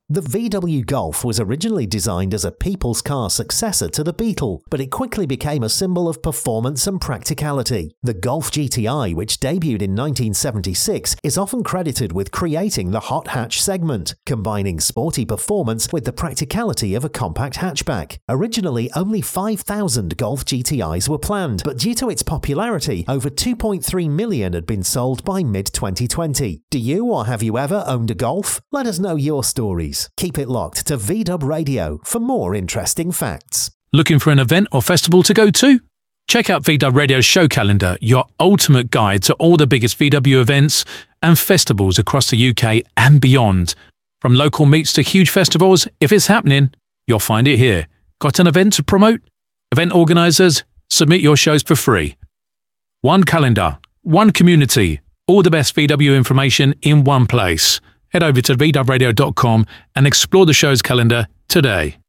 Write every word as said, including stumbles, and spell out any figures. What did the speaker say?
The V W Golf was originally designed as a people's car successor to the Beetle, but it quickly became a symbol of performance and practicality. The Golf G T I, which debuted in nineteen seventy-six, is often credited with creating the hot hatch segment, combining sporty performance with the practicality of a compact hatchback. Originally, only five thousand Golf G T Is were planned, but due to its popularity, over two point three million had been sold by mid twenty twenty. Do you or have you ever owned a Golf? Let us know your stories. Keep it locked to V Dub Radio for more interesting facts. Looking for an event or festival to go to? Check out V Dub Radio's show calendar, your ultimate guide to all the biggest V W events and festivals across the U K and beyond. From local meets to huge festivals, if it's happening, you'll find it here. Got an event to promote? Event organisers, submit your shows for free. One calendar, one community, all the best V W information in one place. Head over to v dub radio dot com and explore the show's calendar today.